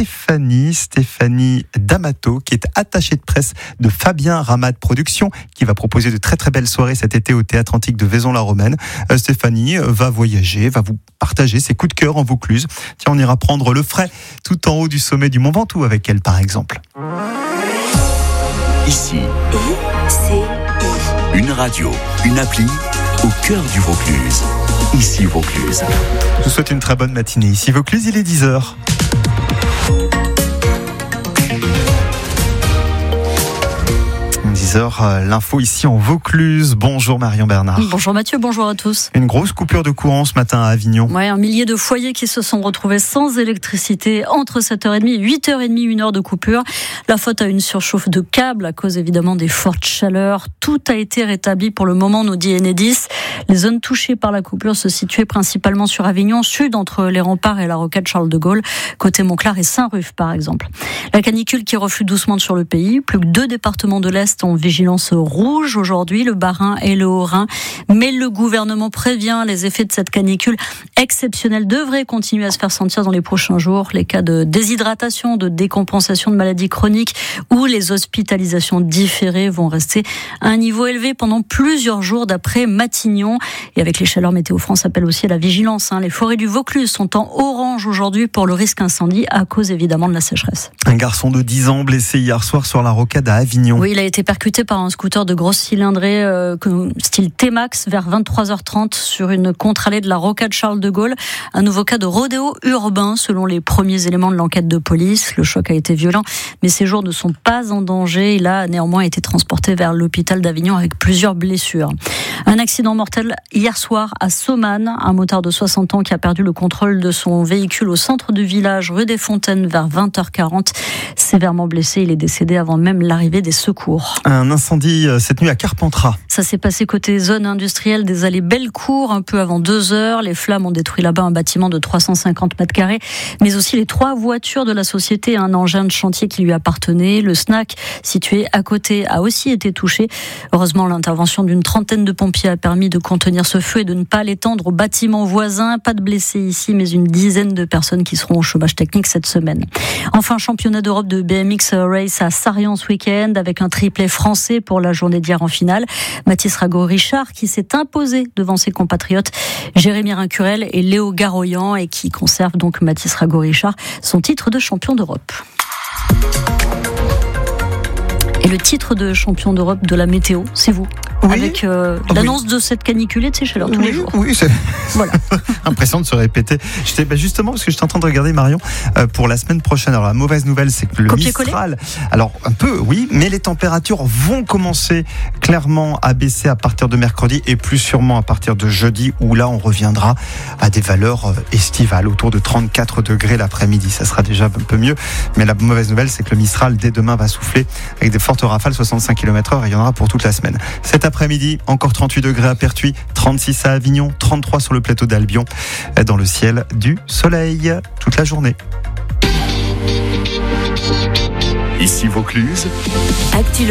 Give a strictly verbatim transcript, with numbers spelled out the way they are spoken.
Stéphanie, Stéphanie D'Amato, qui est attachée de presse de Fabien Ramade Productions, qui va proposer de très très belles soirées cet été au Théâtre Antique de Vaison-la-Romaine. Euh, Stéphanie va voyager, va vous partager ses coups de cœur en Vaucluse. Tiens, on ira prendre le frais tout en haut du sommet du Mont Ventoux avec elle, par exemple. Ici, une radio, une appli au cœur du Vaucluse. Ici Vaucluse. Je vous souhaite une très bonne matinée. Ici Vaucluse, il est dix heures. dix heures, l'info ici en Vaucluse. Bonjour Marion Bernard. Bonjour Mathieu, bonjour à tous. Une grosse coupure de courant ce matin à Avignon. Ouais, un millier de foyers qui se sont retrouvés sans électricité entre sept heures trente et huit heures trente, une heure de coupure. La faute à une surchauffe de câbles à cause évidemment des fortes chaleurs. Tout a été rétabli pour le moment, nous dit Enedis. Les zones touchées par la coupure se situaient principalement sur Avignon Sud, entre les remparts et la rocade Charles de Gaulle, côté Montclar et Saint-Ruf par exemple. La canicule qui reflue doucement sur le pays. Plus que deux départements de l'Est ont vigilance rouge aujourd'hui, le Bas-Rhin et le Haut-Rhin. Mais le gouvernement prévient, les effets de cette canicule exceptionnelle devraient continuer à se faire sentir dans les prochains jours. Les cas de déshydratation, de décompensation de maladies chroniques ou les hospitalisations différées vont rester à un niveau élevé pendant plusieurs jours d'après Matignon. Et avec les chaleurs, Météo France appelle aussi à la vigilance. Les forêts du Vaucluse sont en orange aujourd'hui pour le risque incendie à cause évidemment de la sécheresse. Un garçon de dix ans blessé hier soir sur la rocade à Avignon. Oui, il a été percuté par un scooter de grosse cylindrée euh, style T-Max vers vingt-trois heures trente sur une contre-allée de la rocade Charles de Gaulle. Un nouveau cas de rodéo urbain selon les premiers éléments de l'enquête de police. Le choc a été violent, mais ses jours ne sont pas en danger. Il a néanmoins été transporté vers l'hôpital d'Avignon avec plusieurs blessures. Un accident mortel hier soir à Somanes. Un motard de soixante ans qui a perdu le contrôle de son véhicule au centre du village, rue des Fontaines, vers vingt heures quarante. Sévèrement blessé, il est décédé avant même l'arrivée des secours. Un incendie cette nuit à Carpentras. Ça s'est passé côté zone industrielle des allées Bellecour, un peu avant deux heures. Les flammes ont détruit là-bas un bâtiment de trois cent cinquante mètres carrés, mais aussi les trois voitures de la société, un engin de chantier qui lui appartenait. Le snack situé à côté a aussi été touché. Heureusement, l'intervention d'une trentaine de pompiers a permis de contenir ce feu et de ne pas l'étendre aux bâtiments voisins. Pas de blessés ici, mais une dizaine de personnes qui seront au chômage technique cette semaine. Enfin, championnat d'Europe de B M X Race à Sarriens ce week-end avec un triplé français pour la journée d'hier en finale. Mathis Rago-Richard qui s'est imposé devant ses compatriotes Jérémy Rincurel et Léo Garoyan et qui conserve donc Mathis Rago-Richard son titre de champion d'Europe. Et le titre de champion d'Europe de la météo, c'est vous. Oui. Avec euh, l'annonce oui. de cette canicule et de ces chaleurs tous oui, les jours. Oui, c'est voilà. Impression de se répéter. J'étais bah justement parce que j'étais en train de regarder Marion euh, pour la semaine prochaine. Alors la mauvaise nouvelle, c'est que le Copier-coller. Mistral, alors un peu, oui, mais les températures vont commencer clairement à baisser à partir de mercredi et plus sûrement à partir de jeudi, où là on reviendra à des valeurs euh, estivales autour de trente-quatre degrés l'après-midi. Ça sera déjà un peu mieux. Mais la mauvaise nouvelle, c'est que le Mistral dès demain va souffler avec des fortes rafales, soixante-cinq kilomètres heure, et il y en aura pour toute la semaine. Cet après-midi, encore trente-huit degrés à Pertuis, trente-six à Avignon, trente-trois sur le plateau d'Albion, dans le ciel du soleil toute la journée. Ici Vaucluse. Actu